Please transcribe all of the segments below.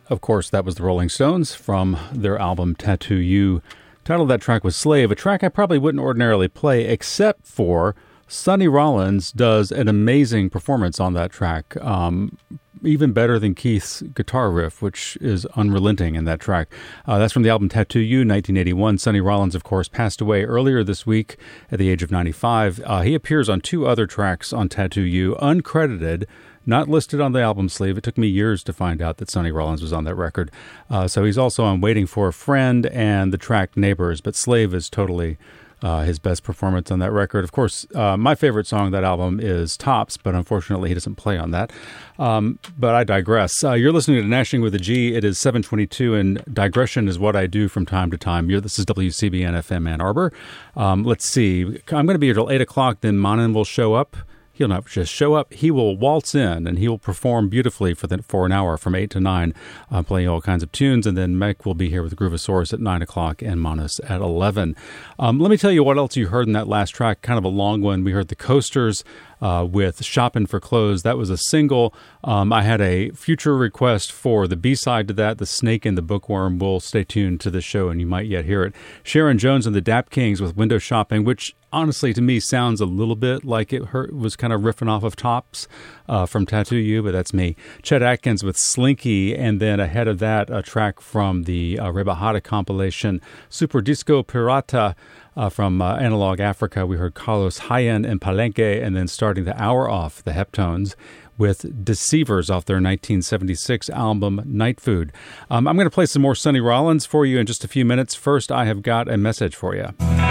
Of course, that was the Rolling Stones from their album Tattoo You. Title of that track was Slave, a track I probably wouldn't ordinarily play, except for Sonny Rollins does an amazing performance on that track. Even better than Keith's guitar riff, which is unrelenting in that track. That's from the album Tattoo You, 1981. Sonny Rollins, of course, passed away earlier this week at the age of 95. He appears on 2 other tracks on Tattoo You, uncredited, not listed on the album sleeve. It took me years to find out that Sonny Rollins was on that record. So he's also on Waiting for a Friend and the track Neighbors, but Slave is totally his best performance on that record. Of course, my favorite song on that album is Tops, but unfortunately he doesn't play on that. But I digress. You're listening to Nashing with a G. It is 7:22, and digression is what I do from time to time. This is WCBN FM Ann Arbor. Let's see. I'm going to be here till 8 o'clock, then Manan will show up. He'll not just show up. He will waltz in, and he will perform beautifully for an hour from 8 to 9, playing all kinds of tunes. And then Mike will be here with Groovosaurus at 9 o'clock and Manus at 11. Let me tell you what else you heard in that last track, kind of a long one. We heard the Coasters with Shoppin' for Clothes. That was a single. I had a future request for the B-side to that, The Snake and the Bookworm. We'll stay tuned to the show, and you might yet hear it. Sharon Jones and the Dap Kings with Window Shopping, which honestly to me sounds a little bit like it was kind of riffing off of Tops from Tattoo You, but that's me. Chet Atkins with Slinky, and then ahead of that, a track from the Rebajada compilation, Super Disco Pirata, from Analog Africa. We heard Carlos Hayen and Palenque, and then starting the hour off, the Heptones with Deceivers off their 1976 album Night Food. I'm going to play some more Sonny Rollins for you in just a few minutes. First, I have got a message for you.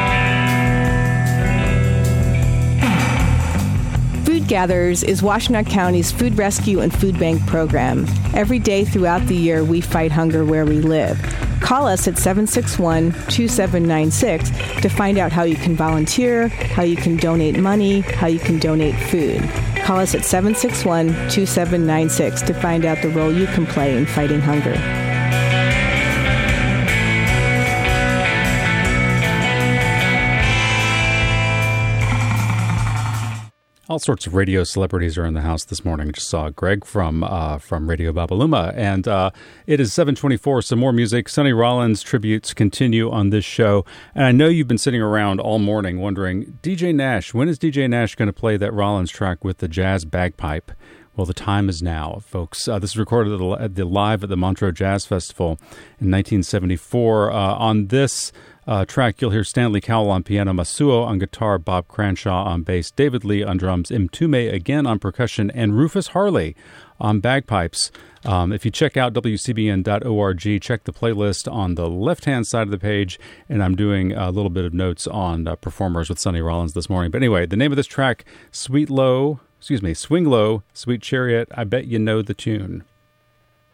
Food Gatherers is Washtenaw County's food rescue and food bank program. Every day throughout the year, we fight hunger where we live. Call us at 761-2796 to find out how you can volunteer, how you can donate money, how you can donate food. Call us at 761-2796 to find out the role you can play in fighting hunger. All sorts of radio celebrities are in the house this morning. I just saw Greg from Radio Babaluma. And it is 7:24, some more music. Sonny Rollins tributes continue on this show. And I know you've been sitting around all morning wondering, DJ Nash, when is DJ Nash going to play that Rollins track with the jazz bagpipe? Well, the time is now, folks. This is recorded live at the Montreux Jazz Festival in 1974. On this track, you'll hear Stanley Cowell on piano, Masuo on guitar, Bob Cranshaw on bass, David Lee on drums, Mtume again on percussion, and Rufus Harley on bagpipes. If you check out WCBN.org, check the playlist on the left-hand side of the page, and I'm doing a little bit of notes on performers with Sonny Rollins this morning. But anyway, the name of this track, Swing Low, Sweet Chariot, I bet you know the tune.